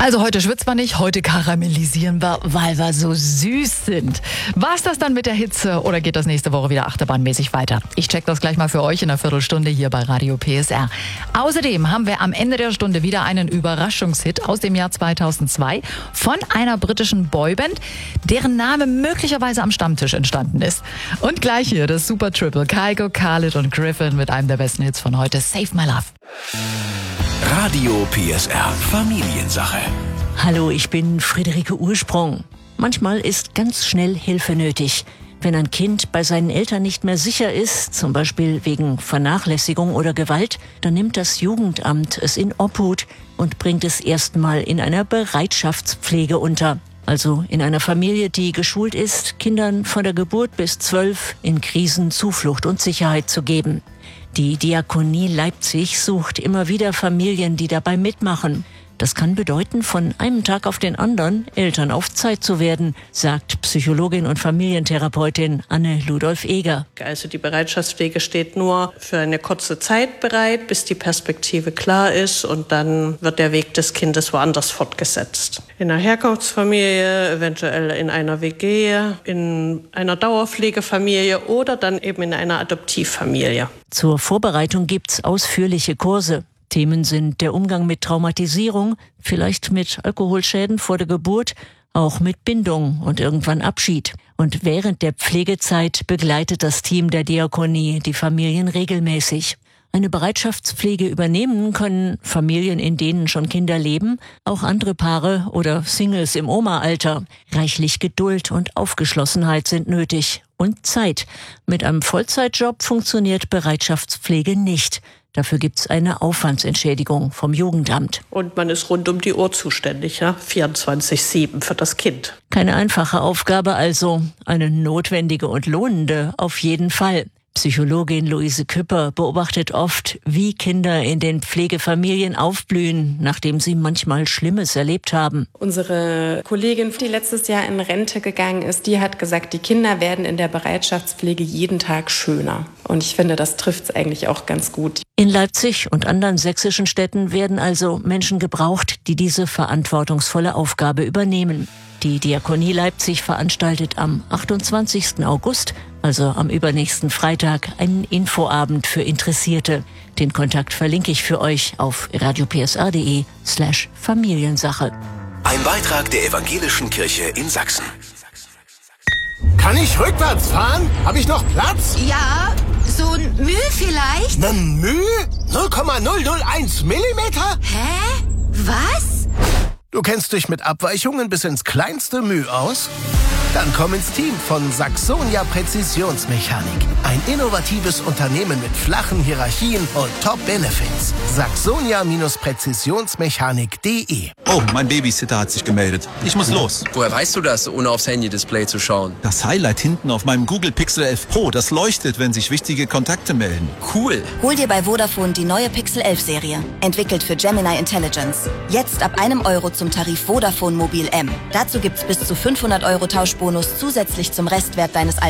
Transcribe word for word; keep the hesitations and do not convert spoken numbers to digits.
Also heute schwitzen wir nicht, heute karamellisieren wir, weil wir so süß sind. War's das dann mit der Hitze oder geht das nächste Woche wieder achterbahnmäßig weiter? Ich check das gleich mal für euch in einer Viertelstunde hier bei Radio P S R. Außerdem haben wir am Ende der Stunde wieder einen Überraschungshit aus dem Jahr zweitausendzwei von einer britischen Boyband, deren Name möglicherweise am Stammtisch entstanden ist. Und gleich hier das Super Triple, Kygo, Khalid und Griffin mit einem der besten Hits von heute, Save My Love. Radio P S R Familiensache. Hallo, ich bin Friederike Ursprung. Manchmal ist ganz schnell Hilfe nötig. Wenn ein Kind bei seinen Eltern nicht mehr sicher ist, zum Beispiel wegen Vernachlässigung oder Gewalt, dann nimmt das Jugendamt es in Obhut und bringt es erstmal in einer Bereitschaftspflege unter. Also in einer Familie, die geschult ist, Kindern von der Geburt bis zwölf in Krisen Zuflucht und Sicherheit zu geben. Die Diakonie Leipzig sucht immer wieder Familien, die dabei mitmachen. Das kann bedeuten, von einem Tag auf den anderen Eltern auf Zeit zu werden, sagt Psychologin und Familientherapeutin Anne Ludolf-Eger. Also die Bereitschaftspflege steht nur für eine kurze Zeit bereit, bis die Perspektive klar ist, und dann wird der Weg des Kindes woanders fortgesetzt. In einer Herkunftsfamilie, eventuell in einer W G, in einer Dauerpflegefamilie oder dann eben in einer Adoptivfamilie. Zur Vorbereitung gibt's ausführliche Kurse. Themen sind der Umgang mit Traumatisierung, vielleicht mit Alkoholschäden vor der Geburt, auch mit Bindung und irgendwann Abschied. Und während der Pflegezeit begleitet das Team der Diakonie die Familien regelmäßig. Eine Bereitschaftspflege übernehmen können Familien, in denen schon Kinder leben, auch andere Paare oder Singles im Oma-Alter. Reichlich Geduld und Aufgeschlossenheit sind nötig. Und Zeit. Mit einem Vollzeitjob funktioniert Bereitschaftspflege nicht. Dafür gibt's eine Aufwandsentschädigung vom Jugendamt. Und man ist rund um die Uhr zuständig, ja, vierundzwanzig sieben für das Kind. Keine einfache Aufgabe also, eine notwendige und lohnende auf jeden Fall. Psychologin Luise Küpper beobachtet oft, wie Kinder in den Pflegefamilien aufblühen, nachdem sie manchmal Schlimmes erlebt haben. Unsere Kollegin, die letztes Jahr in Rente gegangen ist, die hat gesagt, die Kinder werden in der Bereitschaftspflege jeden Tag schöner. Und ich finde, das trifft es eigentlich auch ganz gut. In Leipzig und anderen sächsischen Städten werden also Menschen gebraucht, die diese verantwortungsvolle Aufgabe übernehmen. Die Diakonie Leipzig veranstaltet am achtundzwanzigsten August, also am übernächsten Freitag, einen Infoabend für Interessierte. Den Kontakt verlinke ich für euch auf radiopsr.de slash Familiensache. Ein Beitrag der Evangelischen Kirche in Sachsen. Kann ich rückwärts fahren? Habe ich noch Platz? Ja, so ein Müh vielleicht? Ne Müh? null Komma null null eins Millimeter? Hä? Was? Du kennst dich mit Abweichungen bis ins kleinste Müh aus? Dann komm ins Team von Saxonia Präzisionsmechanik. Ein innovatives Unternehmen mit flachen Hierarchien und Top-Benefits. Saxonia-Präzisionsmechanik punkt de. Oh, mein Babysitter hat sich gemeldet. Ich muss los. Woher weißt du das, ohne aufs Handy-Display zu schauen? Das Highlight hinten auf meinem Google Pixel elf Pro, das leuchtet, wenn sich wichtige Kontakte melden. Cool. Hol dir bei Vodafone die neue Pixel elf Serie. Entwickelt für Gemini Intelligence. Jetzt ab einem Euro zum Tarif Vodafone Mobil M. Dazu gibt's bis zu fünfhundert Euro Tauschbonus zusätzlich zum Restwert deines